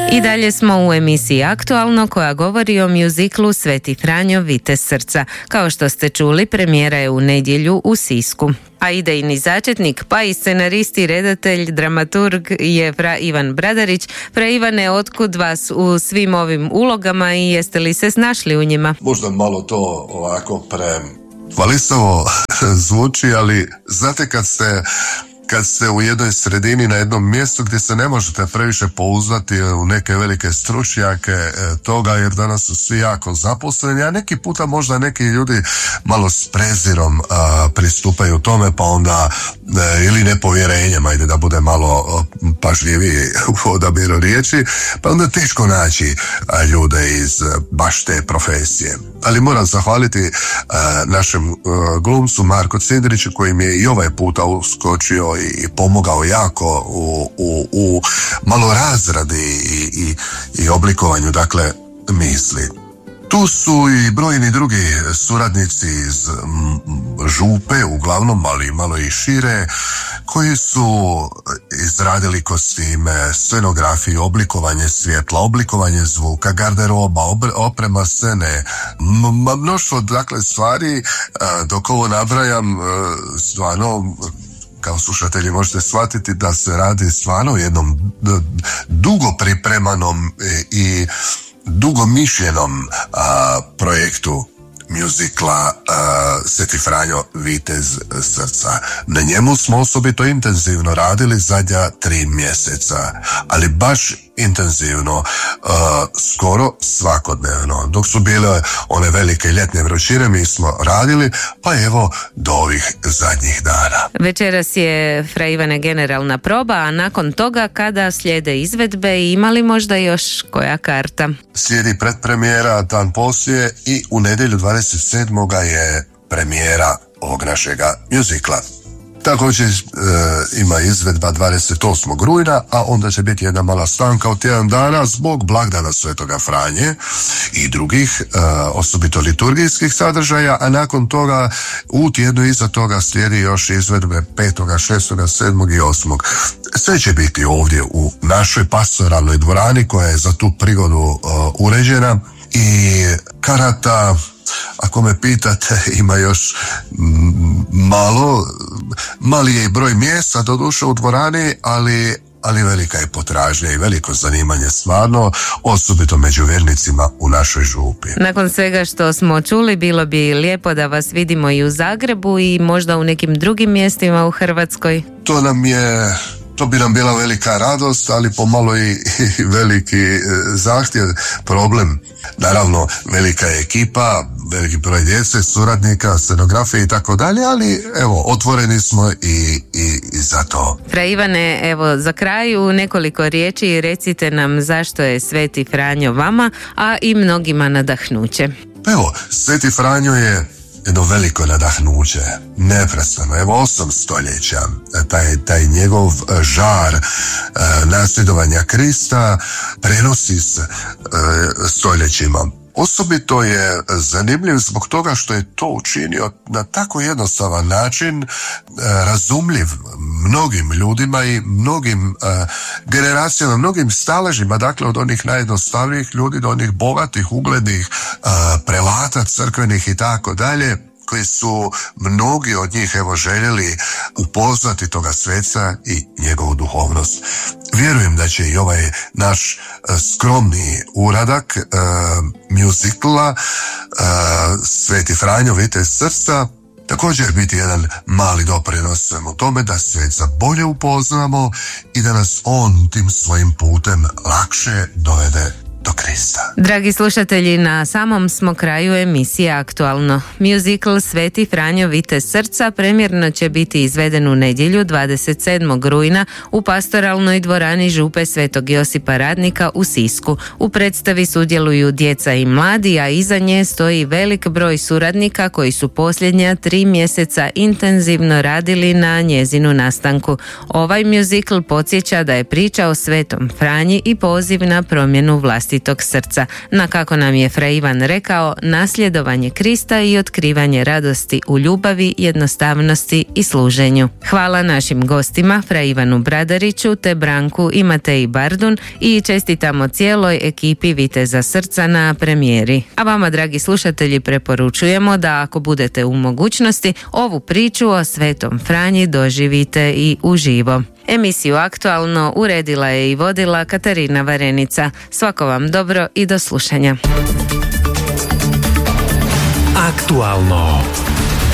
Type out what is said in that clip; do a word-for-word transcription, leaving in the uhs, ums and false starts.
I dalje smo u emisiji Aktualno koja govori o mjuziklu Sveti Franjo Vitez srca. Kao što ste čuli, premijera je u nedjelju u Sisku. A idejni začetnik, pa i scenarist i redatelj, dramaturg je Fra Ivan Bradarić. Fra Ivane, otkud vas u svim ovim ulogama i jeste li se snašli u njima? Možda malo to ovako pre hvalisavo zvuči, ali znate kad ste kad ste u jednoj sredini na jednom mjestu gdje se ne možete previše pouzdati u neke velike stručnjake toga, jer danas su svi jako zaposleni, a neki puta možda neki ljudi malo s prezirom a, pristupaju tome, pa onda a, ili nepovjerenjem, ajde da bude malo pažljiviji u odabiru riječi, pa onda teško naći a, ljude iz a, baš te profesije. Ali moram zahvaliti a, našem a, glumcu Marko Cindriću koji mi je i ovaj puta uskočio i pomogao jako u, u, u malo razradi i, i, i oblikovanju, dakle, misli. Tu su i brojni drugi suradnici iz župe, uglavnom, ali malo i šire, koji su izradili kostime, scenografiju, oblikovanje svjetla, oblikovanje zvuka, garderoba, oprema scene, mnoštvo, dakle, stvari. Dok ovo nabrajam, stvarno, kao slušatelji možete shvatiti da se radi stvarno o jednom dugo pripremanom i dugo mišljenom a, projektu mjuzikla Sveti Franjo Vitez srca. Na njemu smo osobito intenzivno radili zadnja tri mjeseca, ali baš intenzivno, uh, skoro svakodnevno. Dok su bile one velike ljetne vrućine, mi smo radili, pa evo do ovih zadnjih dana. Večeras je, Fra Ivane, generalna proba, a nakon toga kada slijede izvedbe, ima li možda još koja karta? Slijedi predpremijera dan poslije i u nedjelju dvadeset sedmog je premijera ovog našega mjuzikla. Također e, ima izvedba dvadeset osmog rujna, a onda će biti jedna mala stanka od tjedan dana zbog blagdana Svetoga Franje i drugih e, osobito liturgijskih sadržaja, a nakon toga u tjednu iza toga slijedi još izvedbe petog, šestog, sedmog i osmog Sve će biti ovdje u našoj pastoralnoj dvorani koja je za tu prigodu e, uređena i karata, ako me pitate, ima još malo, mali je i broj mjesta doduše u dvorani, ali, ali velika je potražnja i veliko zanimanje stvarno, osobito među vjernicima u našoj župi. Nakon svega što smo čuli, bilo bi lijepo da vas vidimo i u Zagrebu i možda u nekim drugim mjestima u Hrvatskoj. To nam je... To bi nam bila velika radost, ali pomalo i, i veliki zahtjev, problem. Naravno, velika je ekipa, veliki broj djece, suradnika, scenografije i tako dalje, ali evo, otvoreni smo i, i, i za to. Fra Ivane, evo, za kraju nekoliko riječi, recite nam zašto je Sveti Franjo vama, a i mnogima nadahnuće. Evo, Sveti Franjo je jedno veliko nadahnuće, neprestano, evo osam stoljeća, taj, taj njegov žar e, nasljedovanja Krista prenosi se e, stoljećima. Osobito je zanimljiv zbog toga što je to učinio na tako jednostavan način, e, razumljiv mnogim ljudima i mnogim e, generacijama, mnogim staležima, dakle od onih najjednostavnijih ljudi do onih bogatih, uglednih e, prelata, crkvenih i tako dalje, koji su mnogi od njih evo željeli upoznati toga sveca i njegovu duhovnost. Vjerujem da će i ovaj naš skromni uradak e, mjuzikla e, Sveti Franjo Vitez srca također biti jedan mali doprinos svemu tome da sveca bolje upoznamo i da nas on tim svojim putem lakše dovede do Krista. Dragi slušatelji, na samom smo kraju emisije Aktualno. Mjuzikl Sveti Franjo Vitez srca premjerno će biti izveden u nedjelju dvadeset sedmog rujna u pastoralnoj dvorani župe Svetog Josipa Radnika u Sisku. U predstavi sudjeluju djeca i mladi, a iza nje stoji velik broj suradnika koji su posljednja tri mjeseca intenzivno radili na njezinu nastanku. Ovaj mjuzikl podsjeća da je priča o Svetom Franji i poziv na promjenu vlastitog inog srca, na kako nam je Fra Ivan rekao, nasljedovanje Krista i otkrivanje radosti u ljubavi, jednostavnosti i služenju. Hvala našim gostima, Fra Ivanu Bradariću te Branku i Mateji Bardun, i čestitamo cijeloj ekipi Viteza srca na premijeri. A vama, dragi slušatelji, preporučujemo da ako budete u mogućnosti, ovu priču o Svetom Franji doživite i uživo. Emisiju Aktualno uredila je i vodila Katarina Varenica. Svako vam dobro i do slušanja. Aktualno.